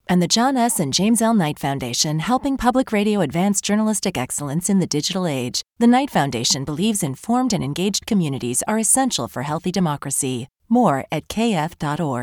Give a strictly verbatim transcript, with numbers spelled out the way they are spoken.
And the John S. and James L. Knight Foundation, helping public radio advance journalistic excellence in the digital age. The Knight Foundation believes informed and engaged communities are essential for healthy democracy. More at k f dot org.